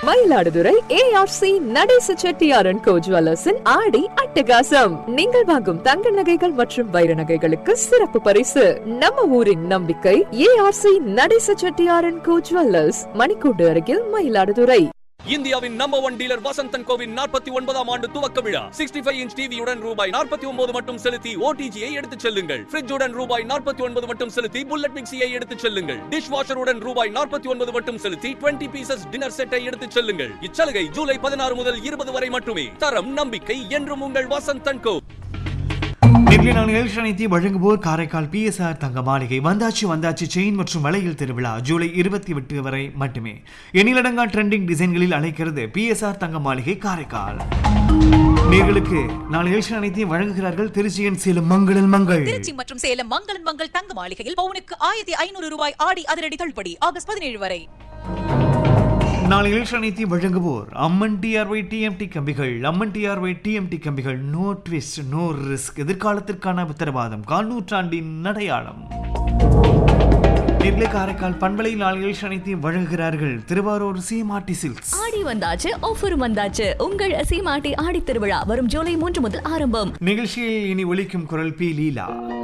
Mayiladuthurai ARC Natesa செட்டியாரன் கோ ஜுவல்லர்ஸின் ஆடி அட்டகாசம். நீங்கள் வாங்கும் தங்க நகைகள் மற்றும் வைர நகைகளுக்கு சிறப்பு பரிசு. நம்ம ஊரின் நம்பிக்கை ARC நடேச செட்டியாரன் கோ ஜுவல்லர்ஸ், மணிக்கூண்டு அருகில், மயிலாடுதுறை. இந்தியாவின் நம்பர் 1 டீலர் வசந்தன் கோவின் 49ஆம் ஆண்டு துவக்க விழா. 65 இன்ச் டிவியுடன் ரூபாய் 49 மட்டும் செலுத்தி ஓடிஜியை எடுத்துச் செல்லுங்கள். ஃப்ரிட்ஜுடன் ரூபாய் 49 மட்டும் செலுத்தி புல்லட் மிக்சியை எடுத்துச் செல்லுங்கள். டிஷ் வாஷருடன் ரூபாய் 49 மட்டும் செலுத்தி 20 பீசஸ் டின்னர் செட்டை எடுத்துச் செல்லுங்கள். இச்சலுகை ஜூலை 16 முதல் 20 வரை மட்டுமே. தரம் நம்பிக்கை என்றும் உங்கள் வசந்தன் கோ. வழங்குவோர் காரைக்கால் PSR தங்க மாளிகை. வந்தாச்சு செயின் மற்றும் வளையல் திருவிழா ஜூலை 28 வரை மட்டுமே. எண்ணிலடங்கா ட்ரெண்டிங் டிசைன்களில் அழைக்கிறது PSR தங்க மாளிகை காரைக்கால். நேர்களுக்கு நாளை நிகழ்ச்சி அனைத்தையும் வழங்குகிறார்கள் திருச்சியின் சேலம் மங்களன் மங்கள். திருச்சி மற்றும் சேலம் மங்களன் மங்கள் தங்க மாளிகையில் பவுனுக்கு 1500 ரூபாய் ஆடி அதிரடி தள்ளுபடி ஆகஸ்ட் 17 வரை. நாளை நிகழ்ச்சி அனைத்தையும் வழங்குவோர் அம்மன் TRY TMT கம்பிகள். அம்மன் TRY TMT கம்பிகள், நோ ட்விஸ்ட் நோ ரிஸ்க், எதிர்காலத்திற்கான உத்தரவாதம், கால்நூற்றாண்டின் அடையாளம். காரைக்கால் பண்பலையில் நாளை நிகழ்ச்சி அனைத்தையும் வழங்குகிறார்கள் திருவாரூர் சீமாட்டி சில்க்ஸ். ஆடி வந்தாச்சு, ஆஃபர் வந்தாச்சு. உங்கள் சீமாட்டி ஆடி திருவிழா வரும் ஜூலை 3 முதல் ஆரம்பம். நிகழ்ச்சியில் இனி ஒலிக்கும் குரல் P. லீலா.